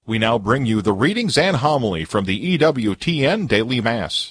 We now bring you the readings and homily from the EWTN Daily Mass.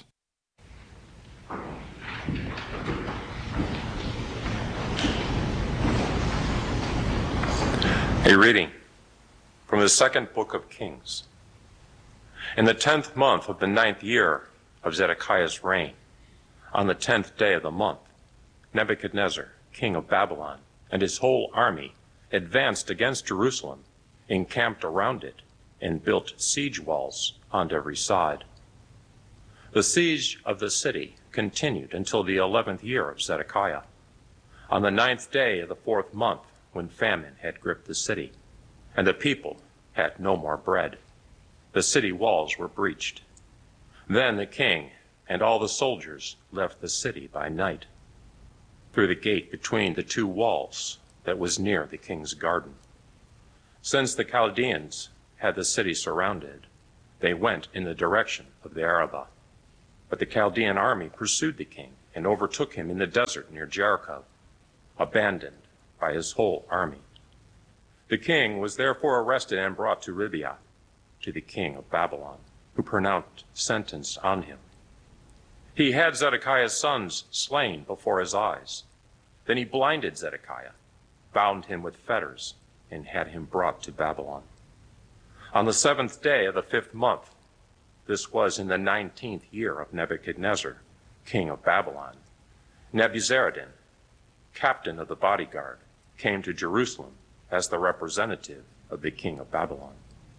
A reading from the second book of Kings. In the 10th month of the 9th year of Zedekiah's reign, on the 10th day of the month, Nebuchadnezzar, king of Babylon, and his whole army advanced against Jerusalem, encamped around it, and built siege walls on every side. The siege of the city continued until the 11th year of Zedekiah, on the 9th day of the 4th month, when famine had gripped the city, and the people had no more bread. The city walls were breached. Then the king and all the soldiers left the city by night, through the gate between the two walls that was near the king's garden. Since the Chaldeans had the city surrounded, they went in the direction of the Arabah. But the Chaldean army pursued the king and overtook him in the desert near Jericho, abandoned by his whole army. The king was therefore arrested and brought to Riblah, to the king of Babylon, who pronounced sentence on him. He had Zedekiah's sons slain before his eyes. Then he blinded Zedekiah, bound him with fetters, and had him brought to Babylon. On the 7th day of the 5th month, this was in the 19th year of Nebuchadnezzar, king of Babylon, Nebuzaradan, captain of the bodyguard, came to Jerusalem as the representative of the king of Babylon.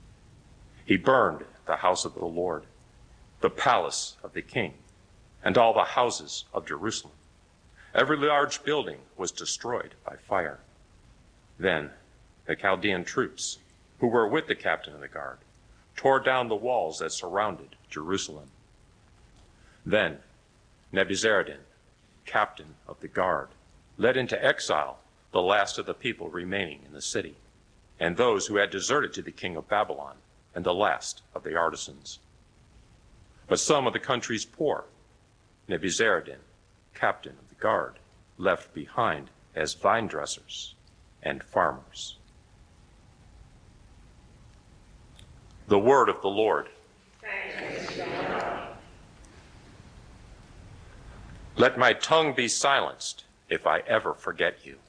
He burned the house of the Lord, the palace of the king, and all the houses of Jerusalem. Every large building was destroyed by fire. Then the Chaldean troops, who were with the captain of the guard, tore down the walls that surrounded Jerusalem. Then Nebuzaradan, captain of the guard, led into exile the last of the people remaining in the city, and those who had deserted to the king of Babylon, and the last of the artisans. But some of the country's poor, Nebuzaradan, captain of the guard, left behind as vine dressers and farmers. The word of the Lord. Thanks be to God. Let my tongue be silenced if I ever forget you.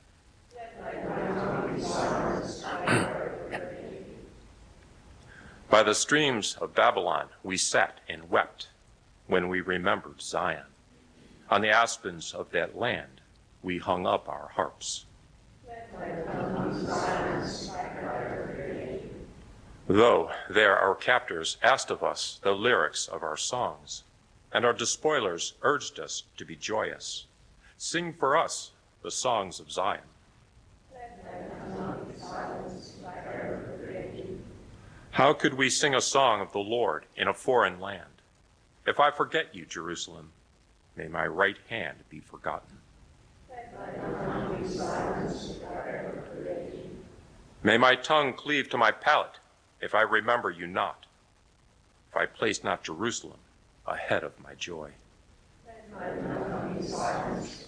By the streams of Babylon we sat and wept when we remembered Zion. On the aspens of that land we hung up our harps. Though there our captors asked of us the lyrics of our songs, and our despoilers urged us to be joyous, sing for us the songs of Zion. How could we sing a song of the Lord in a foreign land? If I forget you, Jerusalem, may my right hand be forgotten. May my tongue cleave to my palate if I remember you not, if I place not Jerusalem ahead of my joy.